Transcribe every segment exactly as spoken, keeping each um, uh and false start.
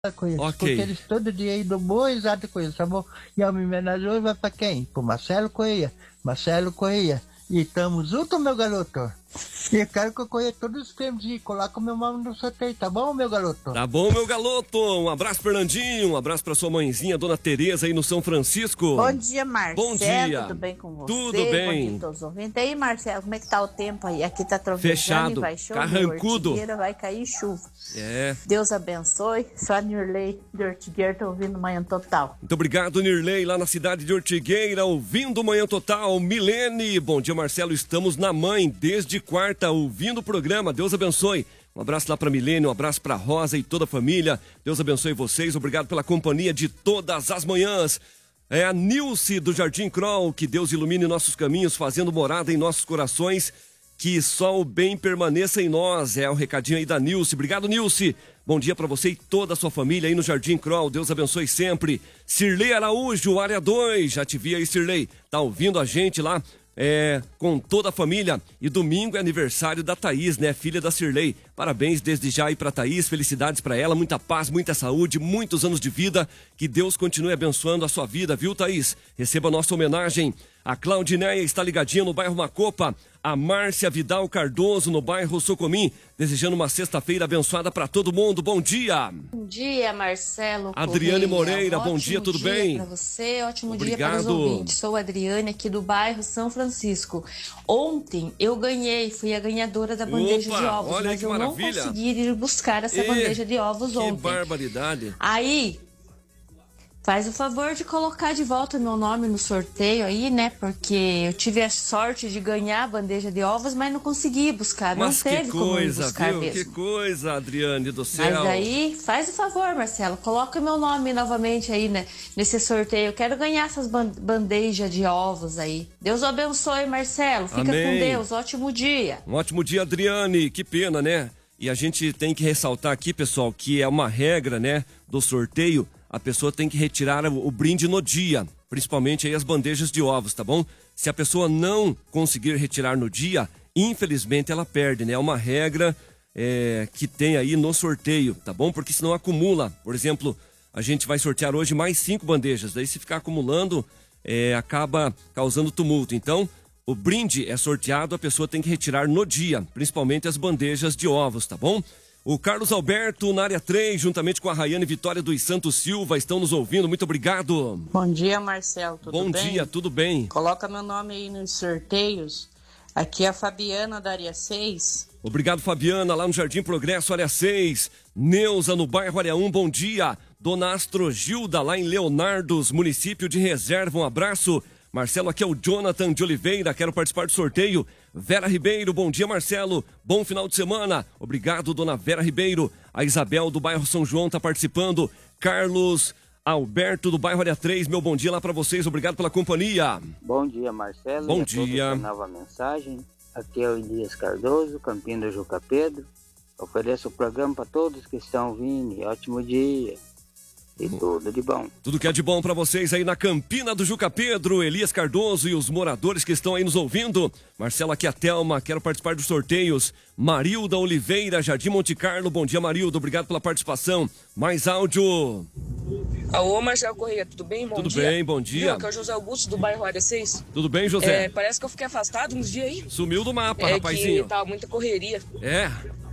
com isso, Ok. porque eles todo dia indo boa exato com isso, tá bom? E a homenagem vai pra quem? Pro Marcelo Correia. Marcelo Correia. E tamo junto, meu garoto. E eu quero que eu conheça todos os prêmios e coloque o meu nome no sorteio, tá bom, meu garoto? Tá bom, meu galoto. Um abraço, Fernandinho. Um abraço pra sua mãezinha, Dona Tereza, aí no São Francisco. Bom dia, Marcelo. Bom dia. Tudo bem com você? Tudo bem. Bom dia a todos os ouvintes. E aí, Marcelo, como é que tá o tempo aí? Aqui tá trovejando Fechado. e vai chover. Carrancudo. Ortigueira vai cair chuva. É. Deus abençoe. Só a Nirley de Ortigueira tá ouvindo Manhã Total. Muito obrigado, Nirley, lá na cidade de Ortigueira, ouvindo Manhã Total. Milene, bom dia, Marcelo. Estamos na mãe desde quarta, ouvindo o programa. Deus abençoe. Um abraço lá para Milene, um abraço para Rosa e toda a família. Deus abençoe vocês. Obrigado pela companhia de todas as manhãs. É a Nilce do Jardim Kroll. Que Deus ilumine nossos caminhos, fazendo morada em nossos corações. Que só o bem permaneça em nós. É o recadinho aí da Nilce. Obrigado, Nilce. Bom dia para você e toda a sua família aí no Jardim Kroll. Deus abençoe sempre. Cirlei Araújo, área dois. Já te vi aí, Cirlei. Tá ouvindo a gente lá? É, com toda a família. E domingo é aniversário da Thaís, né? Filha da Cirlei. Parabéns desde já aí pra Thaís, felicidades pra ela, muita paz, muita saúde, muitos anos de vida. Que Deus continue abençoando a sua vida, viu, Thaís? Receba a nossa homenagem. A Claudineia está ligadinha no bairro Macopa. A Márcia Vidal Cardoso no bairro Socomim, desejando uma sexta-feira abençoada pra todo mundo. Bom dia! Bom dia, Marcelo Adriane Correia. Moreira, Ótimo bom dia, tudo dia bem? Para você, ótimo Obrigado. dia para os ouvintes. Sou a Adriane aqui do bairro São Francisco. Ontem eu ganhei, fui a ganhadora da bandeja Opa, de ovos, olha mas que eu maravilha. não consegui ir buscar essa E, bandeja de ovos que ontem. barbaridade. Aí, faz o favor de colocar de volta meu nome no sorteio aí, né? Porque eu tive a sorte de ganhar a bandeja de ovos, mas não consegui buscar. Mas não teve que como ir coisa, buscar viu? mesmo. Que coisa, Adriane do céu. Mas daí, faz o favor, Marcelo, coloca meu nome novamente aí, né, nesse sorteio. Eu quero ganhar essas ban- bandejas de ovos aí. Deus o abençoe, Marcelo. Fica Amém. com Deus. Ótimo dia. Um ótimo dia, Adriane. Que pena, né? E a gente tem que ressaltar aqui, pessoal, que é uma regra, né, do sorteio. A pessoa tem que retirar o, o brinde no dia, principalmente aí as bandejas de ovos, tá bom? Se a pessoa não conseguir retirar no dia, infelizmente ela perde, né? É uma regra é, que tem aí no sorteio, tá bom? Porque senão acumula. Por exemplo, a gente vai sortear hoje mais cinco bandejas. Daí se ficar acumulando, é, acaba causando tumulto. Então, o brinde é sorteado, a pessoa tem que retirar no dia, principalmente as bandejas de ovos, tá bom? O Carlos Alberto, na área três, juntamente com a Rayane Vitória dos Santos Silva, estão nos ouvindo. Muito obrigado. Bom dia, Marcelo. Tudo Bom bem? dia, tudo bem? Coloca meu nome aí nos sorteios. Aqui é a Fabiana da área seis. Obrigado, Fabiana, lá no Jardim Progresso, área seis. Neuza, no bairro área um, bom dia. Dona Astrogilda, lá em Leonardos, município de Reserva, um abraço. Marcelo, aqui é o Jonathan de Oliveira, quero participar do sorteio. Vera Ribeiro, bom dia, Marcelo. Bom final de semana. Obrigado, dona Vera Ribeiro. A Isabel, do bairro São João, está participando. Carlos Alberto, do bairro área três, meu bom dia lá para vocês. Obrigado pela companhia. Bom dia, Marcelo. Bom e a dia. todos da Nova Mensagem. Aqui é o Elias Cardoso, Campina do Juca Pedro. Ofereço o programa para todos que estão ouvindo. E ótimo dia. E tudo de bom. Tudo que é de bom pra vocês aí na Campina do Juca Pedro, Elias Cardoso e os moradores que estão aí nos ouvindo. Marcelo, aqui é a Thelma, quero participar dos sorteios. Marilda Oliveira, Jardim Monte Carlo, bom dia, Marilda, obrigado pela participação. Mais áudio. Alô, Marcelo Correia, tudo bem? Bom Tudo dia. bem, bom dia. Viu, aqui é o José Augusto, do bairro Área seis. Tudo bem, José? É, parece que eu fiquei afastado uns dias aí. Sumiu do mapa, é rapazinho. que tava muita correria. É.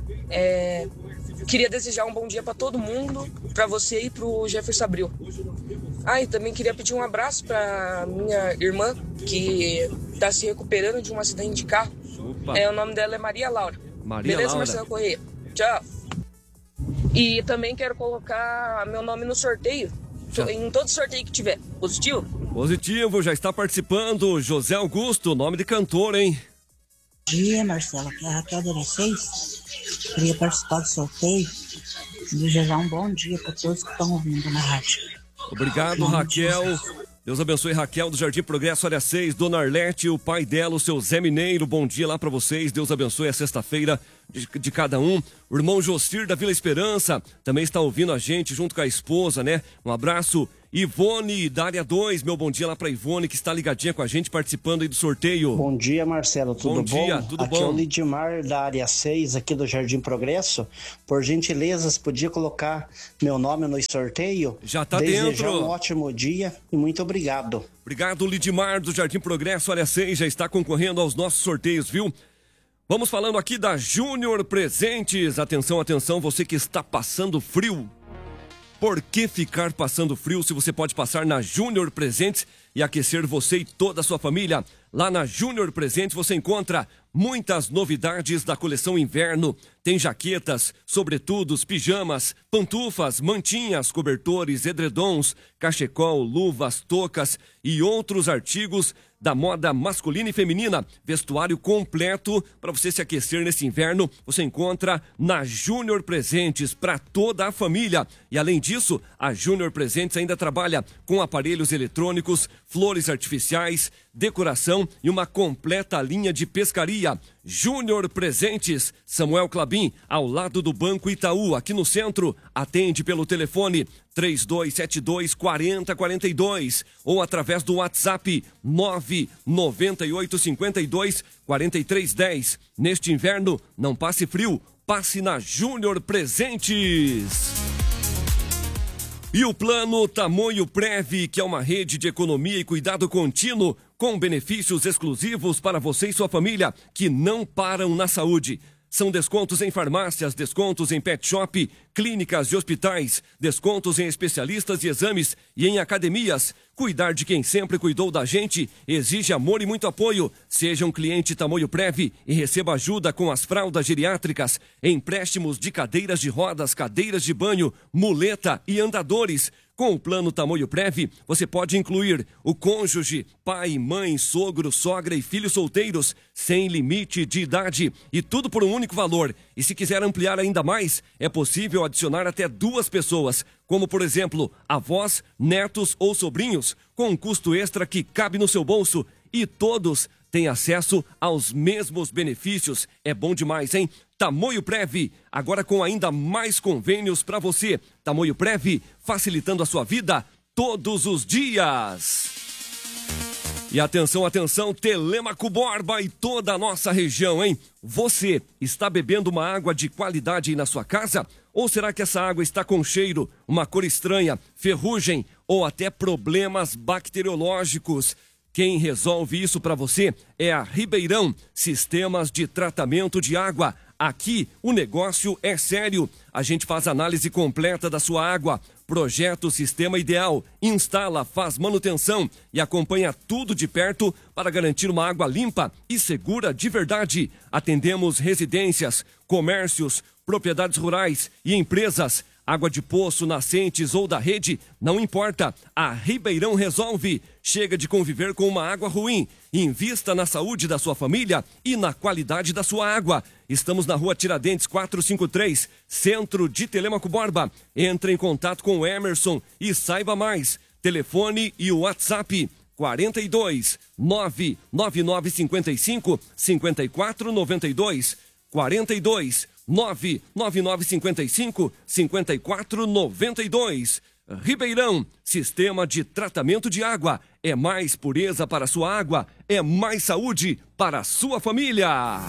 É, queria desejar um bom dia pra todo mundo, pra você e pro Jefferson Abril. Ah, e também queria pedir um abraço pra minha irmã, que tá se recuperando de um acidente de carro. Opa. É, o nome dela é Maria Laura. Maria Beleza, Laura. Marcelo Correia? Tchau. E também quero colocar meu nome no sorteio, Já. em todo sorteio que tiver. Positivo? Positivo, já está participando. José Augusto, nome de cantor, hein? Bom dia, Marcelo. Aqui é a Raquel da área seis. Queria participar do sorteio. Desejar um bom dia para todos que estão ouvindo na rádio. Obrigado, Raquel. Deus abençoe, Raquel, do Jardim Progresso, área seis. Dona Arlete, o pai dela, o seu Zé Mineiro. Bom dia lá pra vocês. Deus abençoe a sexta-feira de, de cada um. O irmão Jocir, da Vila Esperança, também está ouvindo a gente junto com a esposa, né? Um abraço. Ivone, da área dois, meu bom dia lá pra Ivone, que está ligadinha com a gente, participando aí do sorteio. Bom dia, Marcelo, tudo bom? Bom dia, tudo aqui bom? Aqui é o Lidmar, da área seis, aqui do Jardim Progresso. Por gentileza, se podia colocar meu nome no sorteio? Já tá Desejar dentro. um ótimo dia e muito obrigado. Obrigado, Lidmar, do Jardim Progresso, área seis, já está concorrendo aos nossos sorteios, viu? Vamos falando aqui da Júnior Presentes. Atenção, atenção, você que está passando frio. Por que ficar passando frio se você pode passar na Júnior Presentes e aquecer você e toda a sua família? Lá na Júnior Presentes você encontra muitas novidades da coleção inverno. Tem jaquetas, sobretudos, pijamas, pantufas, mantinhas, cobertores, edredons, cachecol, luvas, toucas e outros artigos da moda masculina e feminina. Vestuário completo para você se aquecer nesse inverno. Você encontra na Júnior Presentes para toda a família. E além disso, a Júnior Presentes ainda trabalha com aparelhos eletrônicos, flores artificiais, decoração e uma completa linha de pescaria. Júnior Presentes, Samuel Clabin, ao lado do Banco Itaú, aqui no centro. Atende pelo telefone três dois sete dois, quatro zero quatro dois ou através do WhatsApp nove nove oito cinco dois, quatro três um zero. Neste inverno, não passe frio, passe na Júnior Presentes. E o plano Tamoio Prev, que é uma rede de economia e cuidado contínuo, com benefícios exclusivos para você e sua família, que não param na saúde. São descontos em farmácias, descontos em pet shop, clínicas e hospitais, descontos em especialistas e exames e em academias. Cuidar de quem sempre cuidou da gente exige amor e muito apoio. Seja um cliente Tamoio Prev e receba ajuda com as fraldas geriátricas, empréstimos de cadeiras de rodas, cadeiras de banho, muleta e andadores. Com o plano Tamoio Prev, você pode incluir o cônjuge, pai, mãe, sogro, sogra e filhos solteiros, sem limite de idade, e tudo por um único valor. E se quiser ampliar ainda mais, é possível adicionar até duas pessoas, como por exemplo, avós, netos ou sobrinhos, com um custo extra que cabe no seu bolso, e todos têm acesso aos mesmos benefícios. É bom demais, hein? Tamoio Prev, agora com ainda mais convênios para você. Tamoio Prev, facilitando a sua vida todos os dias. E atenção, atenção, Telêmaco Borba e toda a nossa região, hein? Você está bebendo uma água de qualidade aí na sua casa? Ou será que essa água está com cheiro, uma cor estranha, ferrugem ou até problemas bacteriológicos? Quem resolve isso para você é a Ribeirão Sistemas de Tratamento de Água. Aqui o negócio é sério. A gente faz análise completa da sua água, projeta o sistema ideal, instala, faz manutenção e acompanha tudo de perto para garantir uma água limpa e segura de verdade. Atendemos residências, comércios, propriedades rurais e empresas. Água de poço, nascentes ou da rede, não importa. A Ribeirão resolve. Chega de conviver com uma água ruim. Invista na saúde da sua família e na qualidade da sua água. Estamos na rua Tiradentes quatrocentos e cinquenta e três, centro de Telêmaco Borba. Entre em contato com o Emerson e saiba mais. Telefone e o WhatsApp quarenta e dois, nove nove nove cinco cinco, cinco quatro nove dois. quarenta e dois, nove nove nove cinco cinco, cinco quatro nove dois. Ribeirão, sistema de tratamento de água. É mais pureza para a sua água, é mais saúde para a sua família.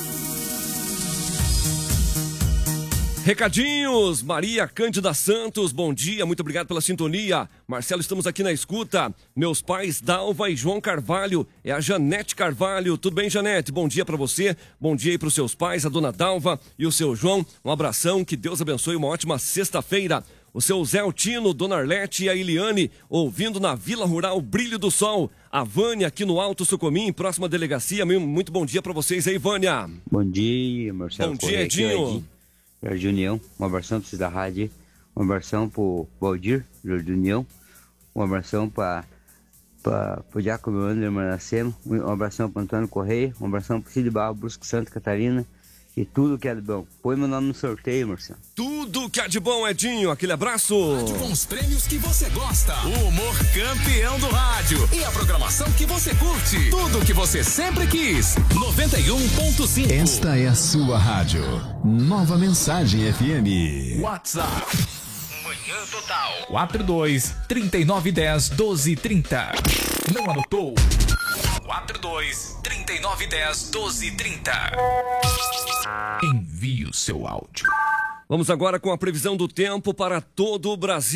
Recadinhos, Maria Cândida Santos, bom dia, muito obrigado pela sintonia. Marcelo, estamos aqui na escuta. Meus pais, Dalva e João Carvalho, é a Janete Carvalho. Tudo bem, Janete? Bom dia para você, bom dia aí para os seus pais, a dona Dalva e o seu João. Um abração, que Deus abençoe, uma ótima sexta-feira. O seu Zé Altino, Dona Arlete e a Eliane, ouvindo na Vila Rural Brilho do Sol. A Vânia aqui no Alto Sucomim, próxima delegacia. Muito bom dia para vocês aí, Vânia. Bom dia, Marcelo. Bom dia, Edinho. Jardim União, um abração para vocês da rádio, um abração para o Valdir, Jardim União, um abração para o Giacomo André Manacema, um abração para Antônio Correia, um abração para o Cid Barro, Brusco, Santa Catarina e tudo que é de bom. Põe meu nome no sorteio, Marcelo. Tudo que é de bom, Edinho, aquele abraço. Rádio com os prêmios que você gosta, o humor campeão do rádio e a programação que você curte, tudo que você sempre quis. noventa e um ponto cinco. Esta é a sua rádio. Nova Mensagem F M. WhatsApp. Manhã Total. quatro dois, trinta e nove, dez, doze, trinta. Não anotou? quatro dois, trinta e nove, dez, doze, trinta. Envie o seu áudio. Vamos agora com a previsão do tempo para todo o Brasil.